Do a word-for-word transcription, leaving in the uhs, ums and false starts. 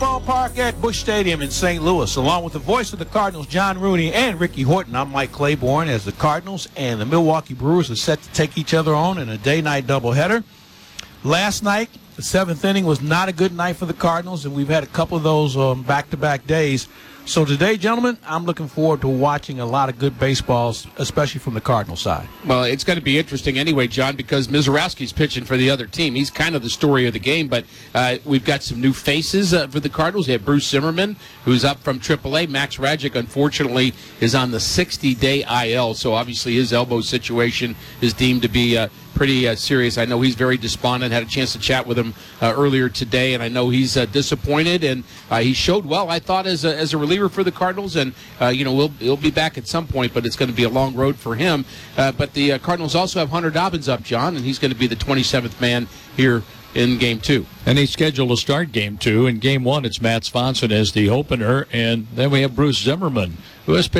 Ballpark at Busch Stadium in Saint Louis, along with the voice of the Cardinals, John Rooney, and Ricky Horton. I'm Mike Claiborne, as the Cardinals and the Milwaukee Brewers are set to take each other on in a day-night doubleheader. Last night, the seventh inning was not a good night for the Cardinals, and we've had a couple of those um, back-to-back days. So today, gentlemen, I'm looking forward to watching a lot of good baseballs, especially from the Cardinals side. Well, it's going to be interesting anyway, John, because Mizorowski's pitching for the other team. He's kind of the story of the game, but uh, we've got some new faces uh, for the Cardinals. You have Bruce Zimmerman, who's up from triple A. Max Rajic, unfortunately, is on the sixty-day I L, so obviously his elbow situation is deemed to be uh, pretty uh, serious. I know he's very despondent. Had a chance to chat with him uh, earlier today, and I know he's uh, disappointed, and uh, he showed well, I thought, as a, as a reliever for the Cardinals, and uh, you know, we'll, he'll be back at some point, but it's going to be a long road for him. Uh, but the uh, Cardinals also have Hunter Dobbins up, John, and he's going to be the twenty-seventh man here in game two. And he's scheduled to start game two. In game one, it's Matt Swanson as the opener, and then we have Bruce Zimmerman, who has